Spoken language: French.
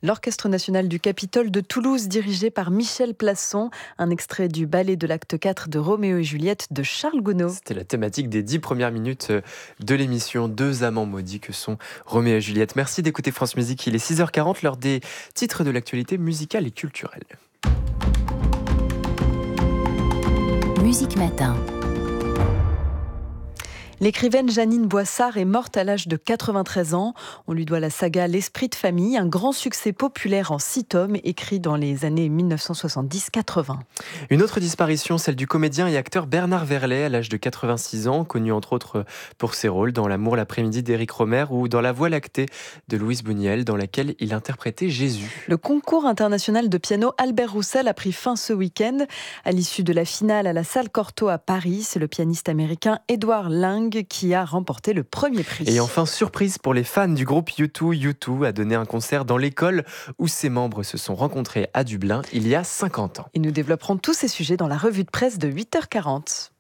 L'Orchestre national du Capitole de Toulouse, dirigé par Michel Plasson. Un extrait du ballet de l'acte 4 de Roméo et Juliette de Charles Gounod. C'était la thématique des 10 premières minutes de l'émission. Deux amants maudits que sont Roméo et Juliette. Merci d'écouter France Musique. Il est 6h40, l'heure des titres de l'actualité musicale et culturelle. Musique Matin. L'écrivaine Jeannine Boissard est morte à l'âge de 93 ans. On lui doit la saga L'Esprit de famille, un grand succès populaire en 6 tomes, écrit dans les années 1970-80. Une autre disparition, celle du comédien et acteur Bernard Verlet, à l'âge de 86 ans, connu entre autres pour ses rôles dans L'amour l'après-midi d'Éric Rohmer ou dans La Voie lactée de Louise Bouniel, dans laquelle il interprétait Jésus. Le concours international de piano Albert Roussel a pris fin ce week-end. À l'issue de la finale à la Salle Cortot à Paris, c'est le pianiste américain Edward Lang qui a remporté le premier prix. Et enfin, surprise pour les fans du groupe U2, U2 a donné un concert dans l'école où ses membres se sont rencontrés à Dublin il y a 50 ans. Et nous développerons tous ces sujets dans la revue de presse de 8h40.